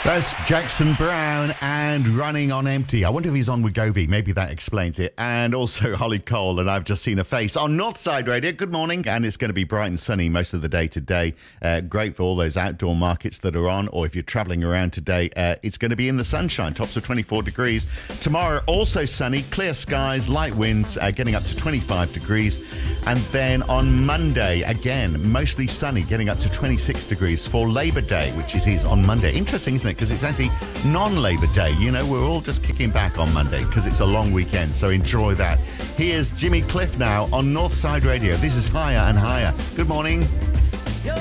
That's Jackson Browne and Running on Empty. I wonder if he's on Wegovy. Maybe that explains it. And also Holly Cole, and I've just seen her face on Northside Radio. Good morning. And it's going to be bright and sunny most of the day today. Great for all those outdoor markets that are on, or if you're travelling around today, it's going to be in the sunshine. Tops of 24 degrees. Tomorrow, also sunny, clear skies, light winds, getting up to 25 degrees. And then on Monday, again, mostly sunny, getting up to 26 degrees for Labour Day, which it is on Monday. Interesting, isn't it? Because it's actually non-Labour Day. You know, we're all just kicking back on Monday because it's a long weekend, so enjoy that. Here's Jimmy Cliff now on Northside Radio. This is Higher and Higher. Good morning.